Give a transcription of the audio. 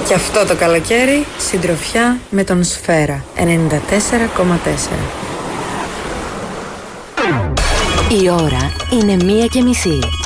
Και αυτό το καλοκαίρι συντροφιά με τον Σφαίρα 94,4. Η ώρα είναι 1:30.